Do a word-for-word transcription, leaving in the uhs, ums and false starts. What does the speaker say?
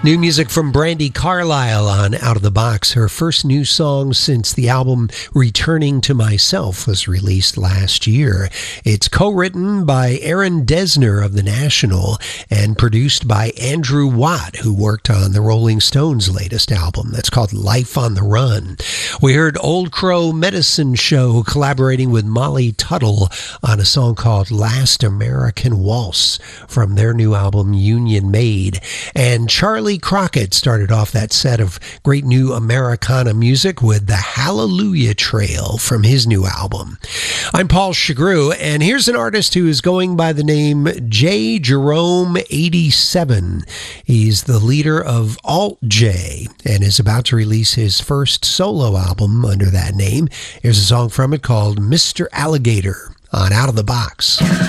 New music from Brandi Carlile on Out of the Box. Her first new song since the album Returning to Myself was released last year. It's co-written by Aaron Dessner of The National and produced by Andrew Watt, who worked on the Rolling Stones' latest album. That's called Life on the Run. We heard Old Crow Medicine Show collaborating with Molly Tuttle on a song called Last American Waltz from their new album Union Made. And Charlie Crockett started off that set of great new Americana music with the Hallelujah Trail from his new album. I'm Paul Chagru, and here's an artist who is going by the name J. Jerome eighty-seven. He's the leader of Alt J and is about to release his first solo album under that name. Here's a song from it called Mister Alligator on Out of the Box.